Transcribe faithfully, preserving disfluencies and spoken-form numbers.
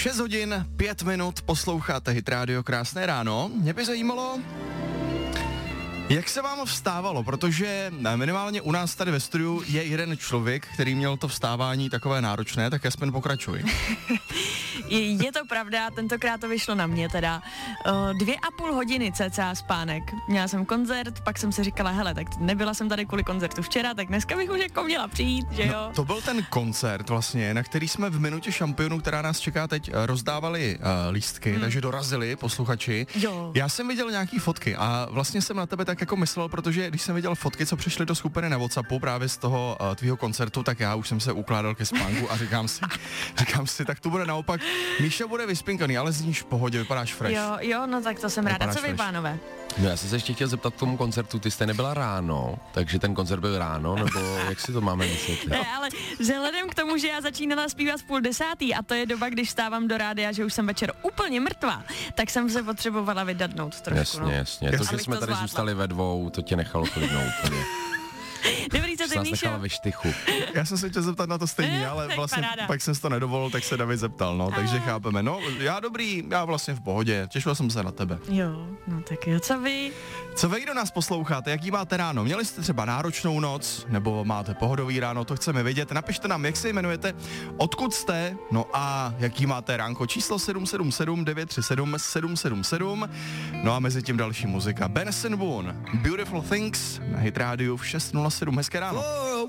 šest hodin, pět minut, posloucháte Hit Radio, krásné ráno. Mě by zajímalo, jak se vám vstávalo, protože minimálně u nás tady ve studiu je jeden člověk, který měl to vstávání takové náročné, tak aspoň pokračuj. Je to pravda, tentokrát to vyšlo na mě teda. Uh, dvě a půl hodiny cca spánek. Měla jsem koncert, pak jsem si říkala, hele, tak nebyla jsem tady kvůli koncertu včera, tak dneska bych už jako měla přijít, že jo? No, to byl ten koncert vlastně, na který jsme v minutě šampionů, která nás čeká teď, rozdávali uh, lístky, hmm. takže dorazili posluchači. Jo. Já jsem viděl nějaký fotky a vlastně jsem na tebe tak jako myslel, protože když jsem viděl fotky, co přišly do skupiny na WhatsAppu právě z toho uh, tvýho koncertu, tak já už jsem se ukládal ke spánku a říkám si, říkám si, tak to bude naopak. Míša bude vyspinkaný, ale zníš v pohodě, vypadáš fresh. Jo, jo, no tak to jsem ráda. Co vy, pánové? No já jsem se ještě chtěl zeptat k tomu koncertu, ty jste nebyla ráno, takže ten koncert byl ráno, nebo jak si to máme myslet? Ne, ale vzhledem k tomu, že já začínala zpívat v půl desátý a to je doba, když stávám do rádia, že už jsem večer úplně mrtvá, tak jsem se potřebovala vydatnout trošku. Jasně, no. jasně. To, že jsme to tady zvládla. Zůstali ve dvou, to tě nechalo klidnout. Dobrý, co ty, Míšo? ve štychu. Já jsem se chtěl zeptat na to stejný, ale vlastně paráda. Pak jsem to nedovolil, tak se David zeptal, no, takže chápeme. No, já dobrý, já vlastně v pohodě, těšil jsem se na tebe. Jo, no tak jo, co vy? Co vy, kdo nás posloucháte, jaký máte ráno? Měli jste třeba náročnou noc, nebo máte pohodový ráno, to chceme vědět. Napište nám, jak se jmenujete, odkud jste, no a jaký máte ránko. Číslo sedm sedm sedm devět tři sedm sedm sedm sedm. No a mezi tím další muzika. Benson Boone, Beautiful Things, na Hit Radio v šest nula sedm. Hezké ráno.